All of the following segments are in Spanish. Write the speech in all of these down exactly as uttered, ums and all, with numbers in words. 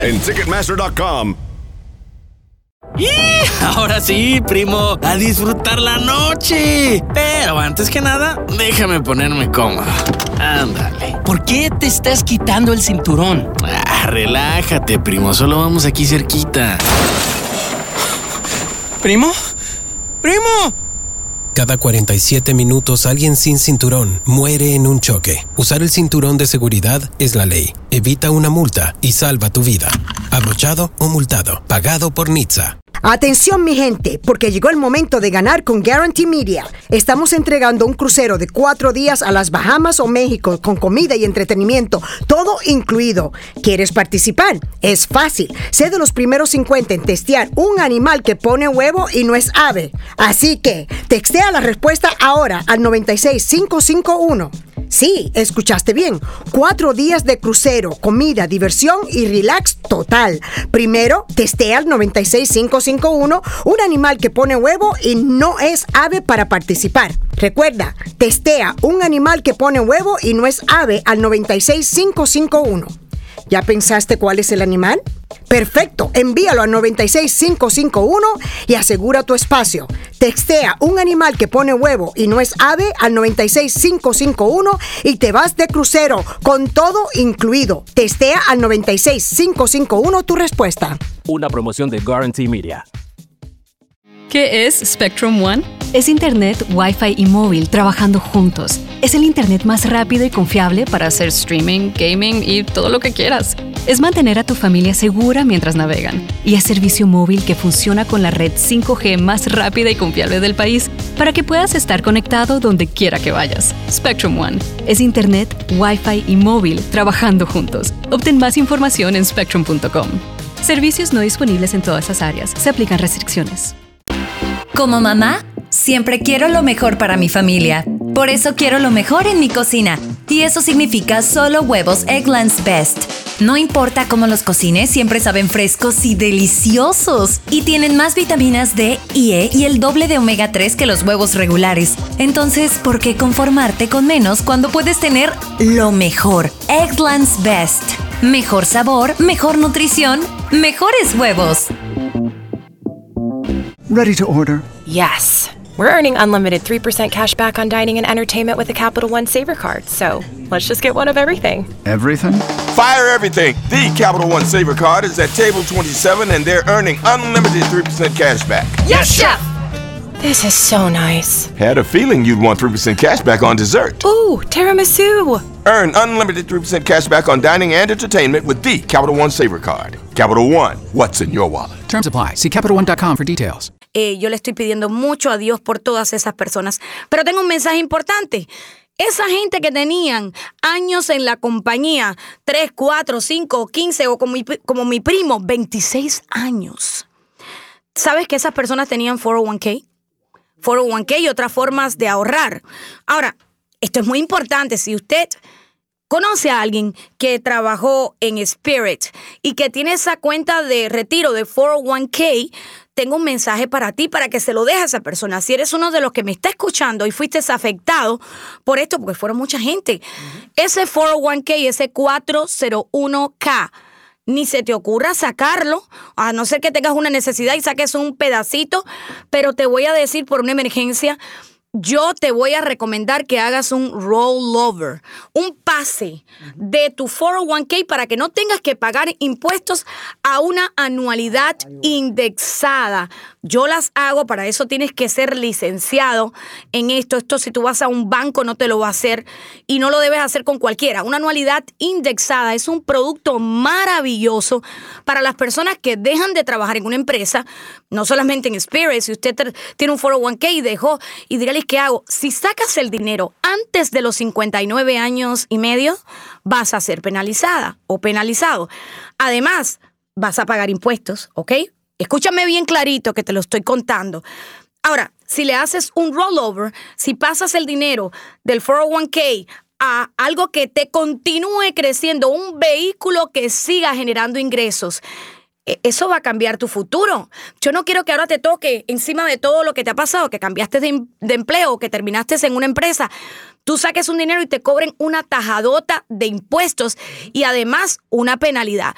en Ticketmaster punto com. ¡Y! Ahora sí, primo, a disfrutar la noche. Pero antes que nada, déjame ponerme cómodo. Ándale. ¿Por qué te estás quitando el cinturón? Ah, relájate, primo, solo vamos aquí cerquita. ¿Primo? ¡Primo! Cada cuarenta y siete minutos alguien sin cinturón muere en un choque. Usar el cinturón de seguridad es la ley. Evita una multa y salva tu vida. Abrochado o multado. Pagado por N H T S A. Atención mi gente, porque llegó el momento de ganar con Guarantee Media. Estamos entregando un crucero de cuatro días a las Bahamas o México con comida y entretenimiento, todo incluido. ¿Quieres participar? Es fácil. Sé de los primeros cincuenta en testear un animal que pone huevo y no es ave. Así que, textea la respuesta ahora al nueve seis cinco cinco uno. Sí, escuchaste bien. Cuatro días de crucero, comida, diversión y relax total. Primero, testea al nueve seis cinco cinco uno un animal que pone huevo y no es ave para participar. Recuerda, testea un animal que pone huevo y no es ave al nueve seis cinco cinco uno. ¿Ya pensaste cuál es el animal? Perfecto, envíalo a nueve seis cinco cinco uno y asegura tu espacio. Textea un animal que pone huevo y no es ave al nueve seis cinco cinco uno y te vas de crucero con todo incluido. Testea al nueve seis cinco cinco uno tu respuesta. Una promoción de Guarantee Media. ¿Qué es Spectrum One? Es Internet, Wi-Fi y móvil trabajando juntos. Es el Internet más rápido y confiable para hacer streaming, gaming y todo lo que quieras. Es mantener a tu familia segura mientras navegan. Y es servicio móvil que funciona con la red cinco G más rápida y confiable del país para que puedas estar conectado donde quiera que vayas. Spectrum One. Es Internet, Wi-Fi y móvil trabajando juntos. Obtén más información en spectrum punto com. Servicios no disponibles en todas las áreas. Se aplican restricciones. Como mamá, siempre quiero lo mejor para mi familia. Por eso quiero lo mejor en mi cocina. Y eso significa solo huevos Eggland's Best. No importa cómo los cocines, siempre saben frescos y deliciosos. Y tienen más vitaminas D y E y el doble de omega tres que los huevos regulares. Entonces, ¿por qué conformarte con menos cuando puedes tener lo mejor? Eggland's Best. Mejor sabor, mejor nutrición, mejores huevos. Ready to order? Yes. We're earning unlimited three percent cash back on dining and entertainment with a Capital One Saver card, so let's just get one of everything. Everything? Fire everything! The Capital One Saver card is at table twenty-seven and they're earning unlimited three percent cash back. Yes, Chef! This is so nice. Had a feeling you'd want three percent cash back on dessert. Ooh, tiramisu! Earn unlimited three percent cash back on dining and entertainment with the Capital One Saver card. Capital One, what's in your wallet? Terms apply. See Capital One dot com for details. Eh, yo le estoy pidiendo mucho a Dios por todas esas personas. Pero tengo un mensaje importante. Esa gente que tenían años en la compañía, tres, cuatro, cinco, quince o como mi, como mi primo, veintiséis años. ¿Sabes que esas personas tenían cuatro oh one K? cuatro oh one K y otras formas de ahorrar. Ahora, esto es muy importante. Si usted conoce a alguien que trabajó en Spirit y que tiene esa cuenta de retiro de cuatro oh one K, tengo un mensaje para ti, para que se lo deje a esa persona. Si eres uno de los que me está escuchando y fuiste afectado por esto, porque fueron mucha gente, uh-huh. ese cuatro oh one K, ese cuatro oh uno K, ni se te ocurra sacarlo, a no ser que tengas una necesidad y saques un pedacito, pero te voy a decir por una emergencia, yo te voy a recomendar que hagas un rollover, un pase de tu cuatro oh one K para que no tengas que pagar impuestos a una anualidad indexada. Yo las hago, para eso tienes que ser licenciado en esto. Esto si tú vas a un banco no te lo va a hacer y no lo debes hacer con cualquiera. Una anualidad indexada es un producto maravilloso para las personas que dejan de trabajar en una empresa, no solamente en Spirit. Si usted tiene un cuatro oh one K y dejó, y dígale qué hago. Si sacas el dinero antes de los cincuenta y nueve años y medio, vas a ser penalizada o penalizado. Además, vas a pagar impuestos, ¿ok? Escúchame bien clarito que te lo estoy contando. Ahora, si le haces un rollover, si pasas el dinero del cuatro oh one K a algo que te continúe creciendo, un vehículo que siga generando ingresos, eso va a cambiar tu futuro. Yo no quiero que ahora te toque, encima de todo lo que te ha pasado, que cambiaste de, de empleo, que terminaste en una empresa, tú saques un dinero y te cobren una tajadota de impuestos y además una penalidad.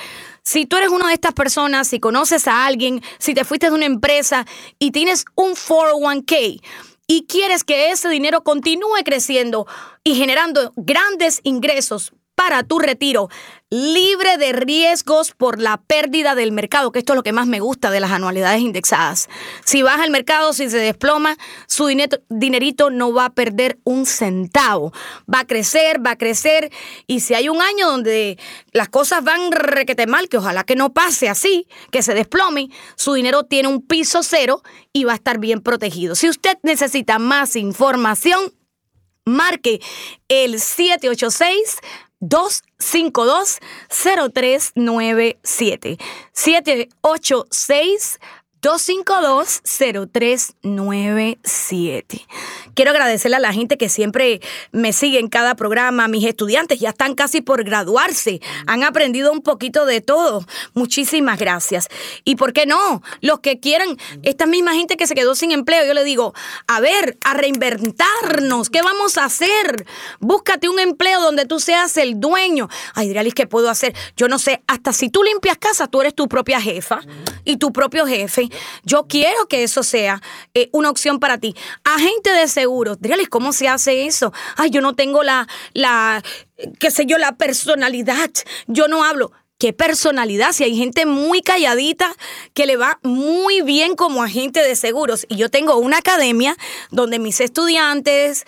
Si tú eres una de estas personas, si conoces a alguien, si te fuiste de una empresa y tienes un cuatro oh uno k y quieres que ese dinero continúe creciendo y generando grandes ingresos para tu retiro, libre de riesgos por la pérdida del mercado, que esto es lo que más me gusta de las anualidades indexadas. Si baja el mercado, si se desploma, su dinero, dinerito no va a perder un centavo. Va a crecer, va a crecer, y si hay un año donde las cosas van requete mal, que ojalá que no pase así, que se desplome, su dinero tiene un piso cero y va a estar bien protegido. Si usted necesita más información, marque el siete ocho seis, dos cinco dos, cero tres nueve siete. siete ocho seis, dos cinco dos, cero tres nueve siete. Quiero agradecerle a la gente que siempre me sigue en cada programa. Mis estudiantes ya están casi por graduarse. Han aprendido un poquito de todo. Muchísimas gracias. Y por qué no, los que quieran, esta misma gente que se quedó sin empleo, yo le digo, a ver, a reinventarnos. ¿Qué vamos a hacer? Búscate un empleo donde tú seas el dueño. Ay, Drialis, ¿qué puedo hacer? Yo no sé, hasta si tú limpias casa, tú eres tu propia jefa y tu propio jefe. Yo quiero que eso sea eh, una opción para ti. Agente de seguros. Drialis, ¿cómo se hace eso? Ay, yo no tengo la, la, qué sé yo, la personalidad. Yo no hablo. ¿Qué personalidad? Si hay gente muy calladita que le va muy bien como agente de seguros. Y yo tengo una academia donde mis estudiantes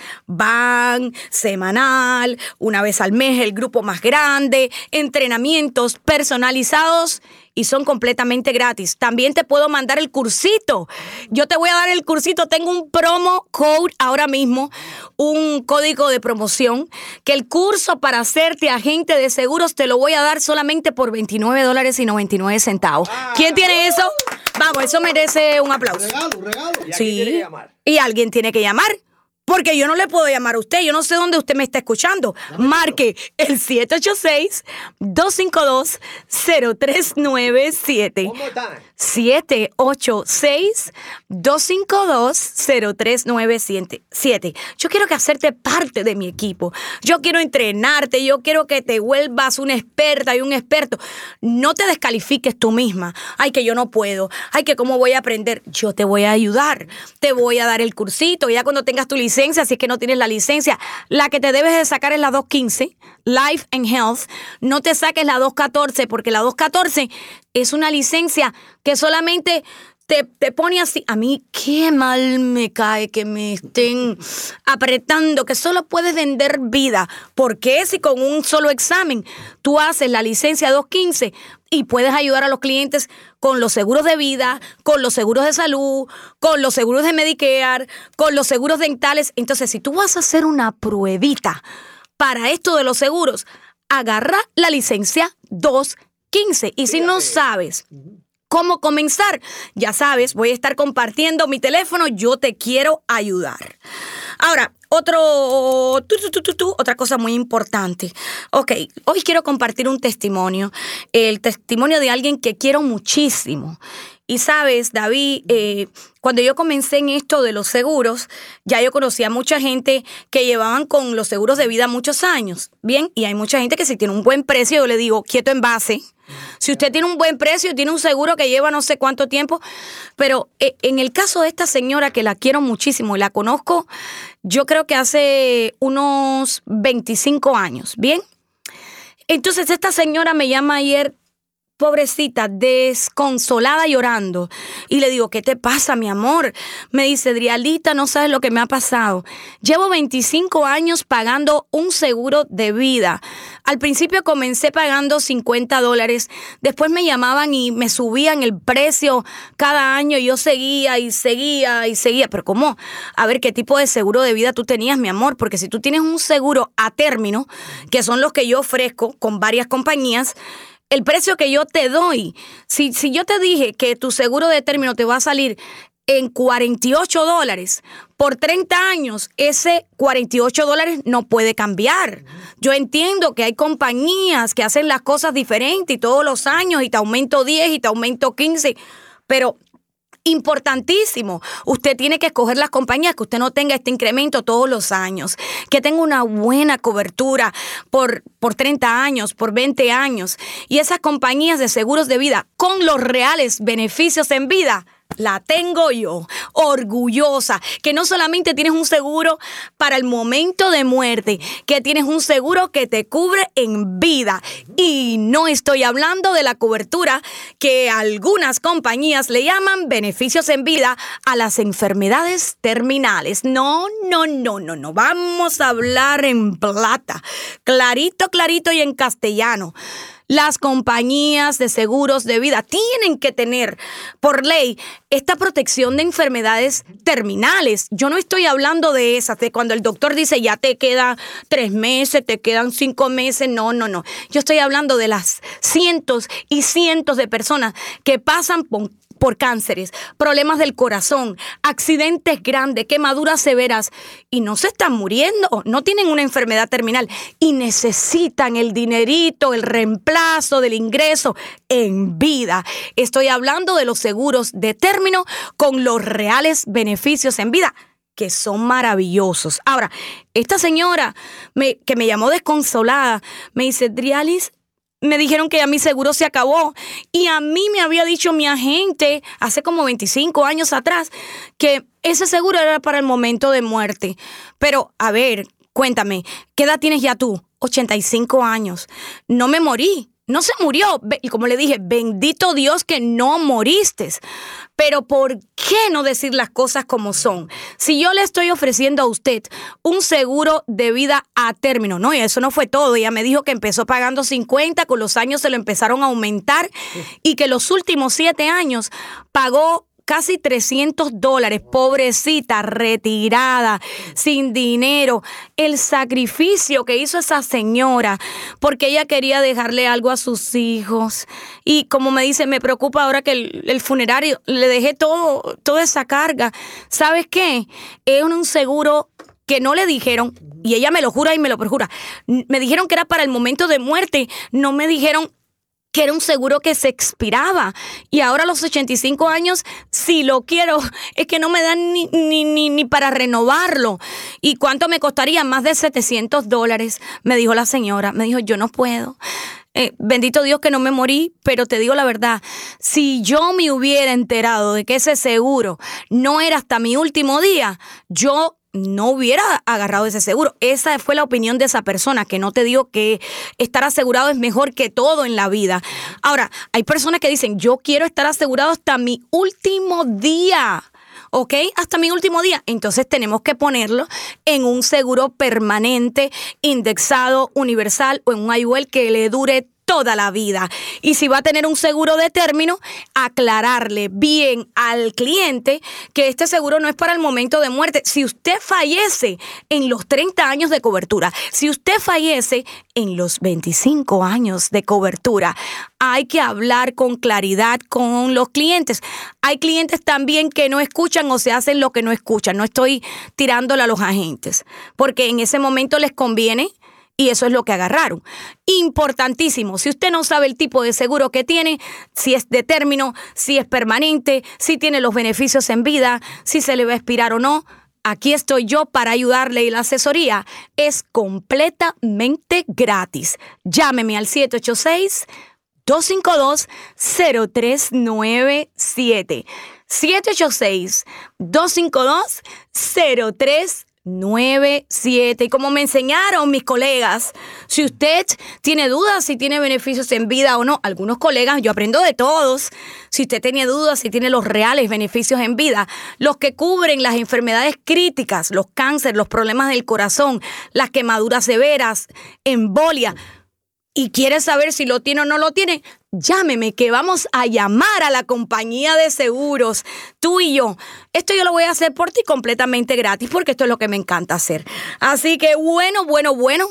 van semanal, una vez al mes, el grupo más grande, entrenamientos personalizados y son completamente gratis. También te puedo mandar el cursito. Yo te voy a dar el cursito. Tengo un promo code ahora mismo, un código de promoción, que el curso para hacerte agente de seguros te lo voy a dar solamente por veintinueve dólares y noventa y nueve centavos. ¿Quién tiene eso? Vamos, eso merece un aplauso. Regalo, regalo. Y sí. Tiene que llamar. Y alguien tiene que llamar. Porque yo no le puedo llamar a usted. Yo no sé dónde usted me está escuchando. Marque el siete ocho seis, dos cinco dos, cero tres nueve siete. siete ocho seis, dos cinco dos, cero tres nueve siete. Yo quiero que hacerte parte de mi equipo. Yo quiero entrenarte. Yo quiero que te vuelvas una experta y un experto. No te descalifiques tú misma. Ay, que yo no puedo. Ay, que cómo voy a aprender. Yo te voy a ayudar. Te voy a dar el cursito. Ya cuando tengas tu licencia, si es que no tienes la licencia, la que te debes de sacar es la dos quince, Life and Health. No te saques la dos catorce, porque la dos catorce es una licencia que solamente te, te pone así. A mí qué mal me cae que me estén apretando, que solo puedes vender vida. Porque si con un solo examen tú haces la licencia dos quince y puedes ayudar a los clientes con los seguros de vida, con los seguros de salud, con los seguros de Medicare, con los seguros dentales. Entonces, si tú vas a hacer una pruebita para esto de los seguros, agarra la licencia dos quince. Y si no sabes cómo comenzar, ya sabes, voy a estar compartiendo mi teléfono. Yo te quiero ayudar. Ahora, otro, tu, tu, tu, tu, tu, otra cosa muy importante. Ok, hoy quiero compartir un testimonio, el testimonio de alguien que quiero muchísimo. Y sabes, David, eh, cuando yo comencé en esto de los seguros, ya yo conocía a mucha gente que llevaban con los seguros de vida muchos años. Bien, y hay mucha gente que si tiene un buen precio, yo le digo, quieto en base. Si usted tiene un buen precio, tiene un seguro que lleva no sé cuánto tiempo. Pero eh, en el caso de esta señora, que la quiero muchísimo y la conozco, yo creo que hace unos veinticinco años. Bien. Entonces esta señora me llama ayer, pobrecita, desconsolada, llorando. Y le digo, ¿qué te pasa, mi amor? Me dice, Drialita, no sabes lo que me ha pasado. Llevo veinticinco años pagando un seguro de vida. Al principio comencé pagando cincuenta dólares. Después me llamaban y me subían el precio cada año. Y yo seguía y seguía y seguía. Pero ¿cómo? A ver, ¿qué tipo de seguro de vida tú tenías, mi amor? Porque si tú tienes un seguro a término, que son los que yo ofrezco con varias compañías, el precio que yo te doy, si, si yo te dije que tu seguro de término te va a salir en cuarenta y ocho dólares por treinta años, ese cuarenta y ocho dólares no puede cambiar. Yo entiendo que hay compañías que hacen las cosas diferentes y todos los años y te aumento diez y te aumento quince, pero Importantísimo. Usted tiene que escoger las compañías que usted no tenga este incremento todos los años, que tenga una buena cobertura por, por treinta años, por veinte años. Y esas compañías de seguros de vida con los reales beneficios en vida, la tengo yo, orgullosa, que no solamente tienes un seguro para el momento de muerte, que tienes un seguro que te cubre en vida. Y no estoy hablando de la cobertura que algunas compañías le llaman beneficios en vida a las enfermedades terminales. No, no, no, no, no. Vamos a hablar en plata, clarito, clarito y en castellano. Las compañías de seguros de vida tienen que tener, por ley, esta protección de enfermedades terminales. Yo no estoy hablando de esas, de cuando el doctor dice ya te quedan tres meses, te quedan cinco meses. No, no, no. Yo estoy hablando de las cientos y cientos de personas que pasan por por cánceres, problemas del corazón, accidentes grandes, quemaduras severas y no se están muriendo, no tienen una enfermedad terminal y necesitan el dinerito, el reemplazo del ingreso en vida. Estoy hablando de los seguros de término con los reales beneficios en vida, que son maravillosos. Ahora, esta señora me, que me llamó desconsolada, me dice, Drialis, me dijeron que ya mi seguro se acabó y a mí me había dicho mi agente hace como veinticinco años atrás que ese seguro era para el momento de muerte. Pero, a ver, cuéntame, ¿qué edad tienes ya tú? ochenta y cinco años. No me morí. No se murió. Y como le dije, bendito Dios que no moriste. Pero ¿por qué no decir las cosas como son? Si yo le estoy ofreciendo a usted un seguro de vida a término, no, y eso no fue todo. Ella me dijo que empezó pagando cincuenta, con los años se lo empezaron a aumentar y que los últimos siete años pagó casi trescientos dólares, pobrecita, retirada, sin dinero. El sacrificio que hizo esa señora, porque ella quería dejarle algo a sus hijos. Y como me dice, me preocupa ahora que el, el funerario, le dejé todo, toda esa carga. ¿Sabes qué? Es un seguro que no le dijeron, y ella me lo jura y me lo perjura, me dijeron que era para el momento de muerte, no me dijeron que era un seguro que se expiraba. Y ahora a los ochenta y cinco años, si lo quiero, es que no me dan ni, ni, ni, ni para renovarlo. ¿Y cuánto me costaría? Más de setecientos dólares, me dijo la señora. Me dijo, yo no puedo. Eh, bendito Dios que no me morí, pero te digo la verdad, si yo me hubiera enterado de que ese seguro no era hasta mi último día, yo no hubiera agarrado ese seguro. Esa fue la opinión de esa persona, que no te digo que estar asegurado es mejor que todo en la vida. Ahora, hay personas que dicen, yo quiero estar asegurado hasta mi último día. ¿Ok? Hasta mi último día. Entonces tenemos que ponerlo en un seguro permanente, indexado, universal o en un I U L que le dure toda la vida. Y si va a tener un seguro de término, aclararle bien al cliente que este seguro no es para el momento de muerte. Si usted fallece en los treinta años de cobertura, si usted fallece en los veinticinco años de cobertura, hay que hablar con claridad con los clientes. Hay clientes también que no escuchan o se hacen lo que no escuchan. No estoy tirándole a los agentes, porque en ese momento les conviene. Y eso es lo que agarraron. Importantísimo. Si usted no sabe el tipo de seguro que tiene, si es de término, si es permanente, si tiene los beneficios en vida, si se le va a expirar o no, aquí estoy yo para ayudarle y la asesoría es completamente gratis. Llámeme al siete ocho seis, dos cinco dos, cero tres nueve siete. siete ocho seis, dos cinco dos, cero tres nueve siete. Y como me enseñaron mis colegas, si usted tiene dudas si tiene beneficios en vida o no, algunos colegas, yo aprendo de todos, si usted tiene dudas si tiene los reales beneficios en vida, los que cubren las enfermedades críticas, los cánceres, los problemas del corazón, las quemaduras severas, embolia, y quiere saber si lo tiene o no lo tiene, llámeme, que vamos a llamar a la compañía de seguros, tú y yo. Esto yo lo voy a hacer por ti completamente gratis, porque esto es lo que me encanta hacer. Así que bueno, bueno, bueno.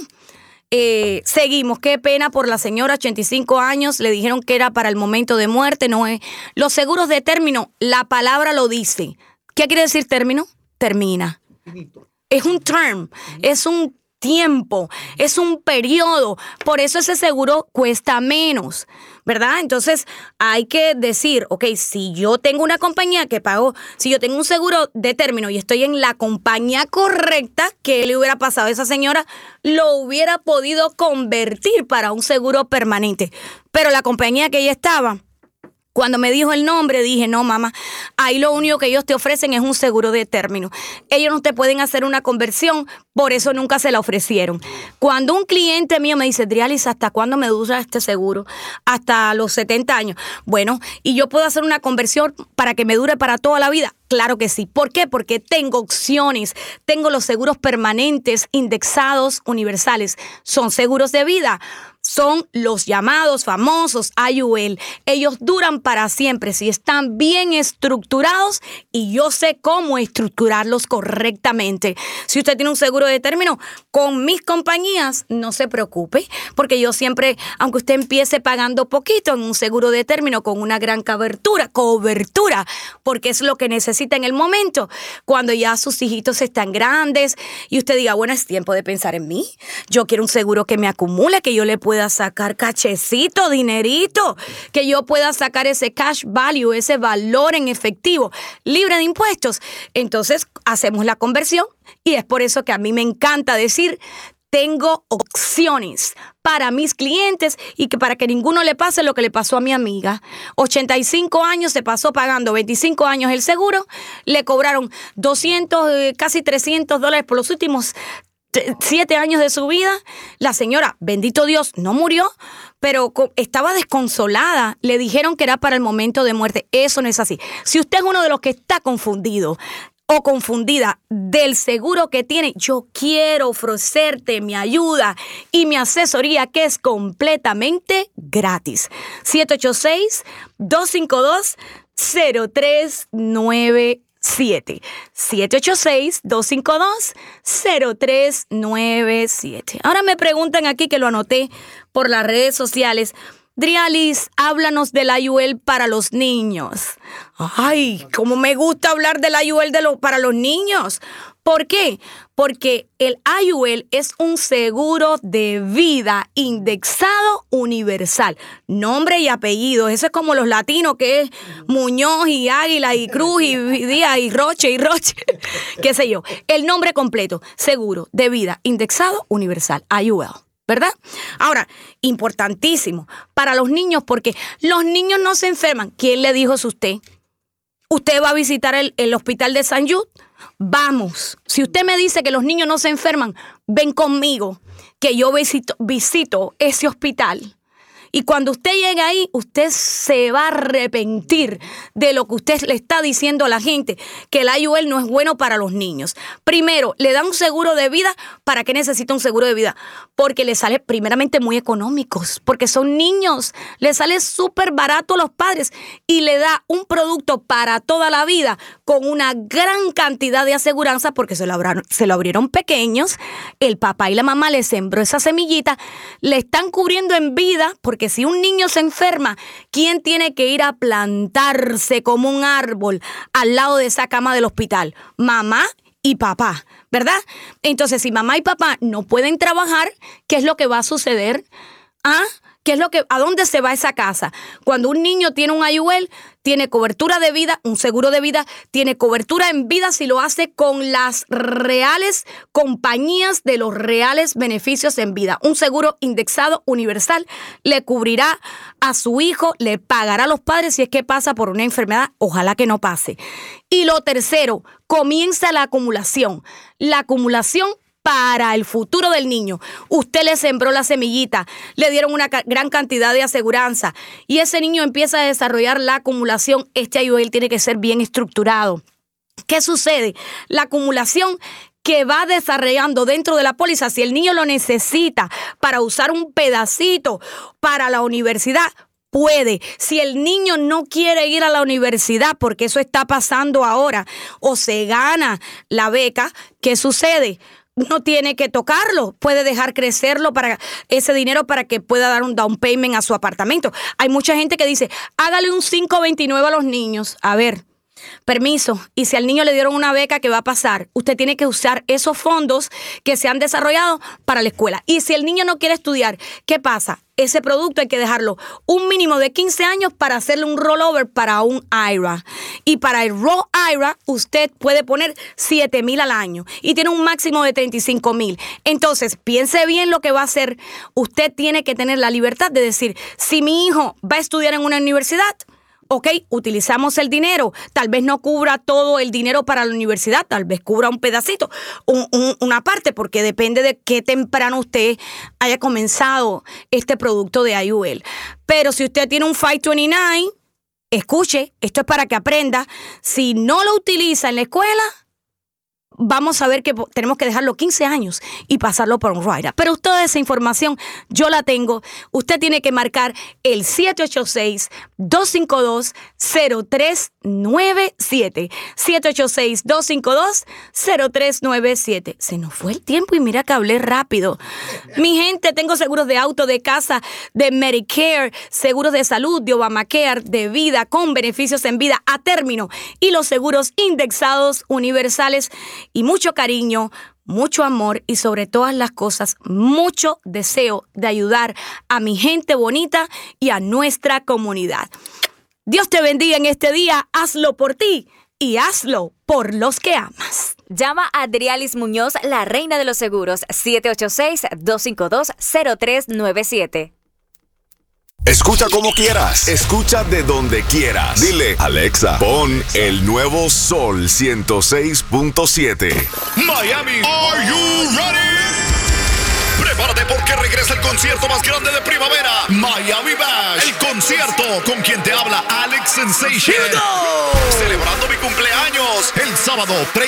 Eh, seguimos. Qué pena por la señora, ochenta y cinco años. Le dijeron que era para el momento de muerte. No es. Los seguros de término, la palabra lo dice. ¿Qué quiere decir término? Termina. Es un term. Es un tiempo, es un periodo, por eso ese seguro cuesta menos, ¿verdad? Entonces hay que decir, ok, si yo tengo una compañía que pago, si yo tengo un seguro de término y estoy en la compañía correcta, ¿qué le hubiera pasado a esa señora? Lo hubiera podido convertir para un seguro permanente, pero la compañía que ella estaba, cuando me dijo el nombre, dije, no, mamá, ahí lo único que ellos te ofrecen es un seguro de término. Ellos no te pueden hacer una conversión, por eso nunca se la ofrecieron. Cuando un cliente mío me dice, Drialis, ¿hasta cuándo me dura este seguro? Hasta los setenta años. Bueno, ¿y yo puedo hacer una conversión para que me dure para toda la vida? Claro que sí. ¿Por qué? Porque tengo opciones. Tengo los seguros permanentes, indexados, universales. Son seguros de vida. Son los llamados famosos I U L. Ellos duran para siempre si están bien estructurados y yo sé cómo estructurarlos correctamente. Si usted tiene un seguro de término con mis compañías, no se preocupe, porque yo siempre, aunque usted empiece pagando poquito en un seguro de término con una gran cobertura, cobertura, porque es lo que necesita en el momento, cuando ya sus hijitos están grandes y usted diga, bueno, es tiempo de pensar en mí. Yo quiero un seguro que me acumule, que yo le pueda pueda sacar cachecito, dinerito, que yo pueda sacar ese cash value, ese valor en efectivo, libre de impuestos. Entonces hacemos la conversión y es por eso que a mí me encanta decir, tengo opciones para mis clientes y que para que ninguno le pase lo que le pasó a mi amiga. ochenta y cinco años, se pasó pagando veinticinco años el seguro, le cobraron doscientos, casi trescientos dólares por los últimos siete años de su vida. La señora, bendito Dios, no murió, pero estaba desconsolada. Le dijeron que era para el momento de muerte. Eso no es así. Si usted es uno de los que está confundido o confundida del seguro que tiene, yo quiero ofrecerte mi ayuda y mi asesoría, que es completamente gratis. siete ocho seis, dos cinco dos, cero tres nueve siete. siete ocho seis, dos cinco dos, cero tres nueve siete. Ahora me preguntan aquí, que lo anoté por las redes sociales, Drialis, háblanos del I U L para los niños. Ay, cómo me gusta hablar del I U L de lo, para los niños. ¿Por qué? Porque el I U L es un seguro de vida indexado universal. Nombre y apellido. Eso es como los latinos, que es Muñoz y Águila y Cruz y Díaz y Roche y Roche. Qué sé yo. El nombre completo. Seguro de vida indexado universal. I U L. ¿Verdad? Ahora, importantísimo para los niños, porque los niños no se enferman. ¿Quién le dijo eso a usted? ¿Usted va a visitar el, el hospital de San Jude? Vamos. Si usted me dice que los niños no se enferman, ven conmigo, que yo visito, visito ese hospital. Y cuando usted llegue ahí, usted se va a arrepentir de lo que usted le está diciendo a la gente, que el I U L no es bueno para los niños. Primero, le da un seguro de vida. ¿Para qué necesita un seguro de vida? Porque le sale primeramente muy económicos, porque son niños. Le sale súper barato a los padres y le da un producto para toda la vida con una gran cantidad de aseguranza, porque se lo, abrieron, se lo abrieron pequeños. El papá y la mamá le sembró esa semillita, le están cubriendo en vida, porque si un niño se enferma, ¿quién tiene que ir a plantarse como un árbol al lado de esa cama del hospital? Mamá y papá, ¿verdad? Entonces, si mamá y papá no pueden trabajar, ¿qué es lo que va a suceder? ¿Ah? ¿Qué es lo que, a dónde se va esa casa? Cuando un niño tiene un I U L, tiene cobertura de vida, un seguro de vida, tiene cobertura en vida si lo hace con las reales compañías de los reales beneficios en vida. Un seguro indexado universal le cubrirá a su hijo, le pagará a los padres si es que pasa por una enfermedad. Ojalá que no pase. Y lo tercero, comienza la acumulación. La acumulación para el futuro del niño. Usted le sembró la semillita, le dieron una ca- gran cantidad de aseguranza y ese niño empieza a desarrollar la acumulación. Este I U L tiene que ser bien estructurado. ¿Qué sucede? La acumulación que va desarrollando dentro de la póliza, si el niño lo necesita para usar un pedacito para la universidad, puede. Si el niño no quiere ir a la universidad, porque eso está pasando ahora, o se gana la beca, ¿qué sucede? No tiene que tocarlo, puede dejar crecerlo para ese dinero para que pueda dar un down payment a su apartamento. Hay mucha gente que dice, hágale un cinco veintinueve a los niños. A ver, Permiso, y si al niño le dieron una beca, ¿qué va a pasar? Usted tiene que usar esos fondos que se han desarrollado para la escuela. Y si el niño no quiere estudiar, ¿qué pasa? Ese producto hay que dejarlo un mínimo de quince años para hacerle un rollover para un I R A. Y para el Roth I R A, usted puede poner siete mil al año y tiene un máximo de treinta y cinco mil. Entonces, piense bien lo que va a hacer. Usted tiene que tener la libertad de decir, si mi hijo va a estudiar en una universidad, ok, utilizamos el dinero. Tal vez no cubra todo el dinero para la universidad, tal vez cubra un pedacito, un, un, una parte, porque depende de qué temprano usted haya comenzado este producto de I U L. Pero si usted tiene un cinco veintinueve, escuche, esto es para que aprenda. Si no lo utiliza en la escuela, vamos a ver que tenemos que dejarlo quince años y pasarlo por un Roth I R A. Pero toda esa información yo la tengo. Usted tiene que marcar el siete ocho seis, dos cinco dos, cero tres nueve siete. siete ocho seis, dos cinco dos, cero tres nueve siete. Se nos fue el tiempo y mira que hablé rápido. Mi gente, tengo seguros de auto, de casa, de Medicare, seguros de salud, de Obamacare, de vida, con beneficios en vida a término y los seguros indexados universales. Y mucho cariño, mucho amor y sobre todas las cosas, mucho deseo de ayudar a mi gente bonita y a nuestra comunidad. Dios te bendiga en este día, hazlo por ti y hazlo por los que amas. Llama a Adrialis Muñoz, la reina de los seguros, siete ocho seis, dos cinco dos, cero tres nueve siete. Escucha como quieras, escucha de donde quieras. Dile, Alexa, pon el nuevo Sol ciento seis punto siete. Miami, are you ready? Prepárate porque regresa el concierto más grande de primavera, Miami Bash. El concierto con quien te habla Alex Sensation. Celebrando mi cumpleaños el sábado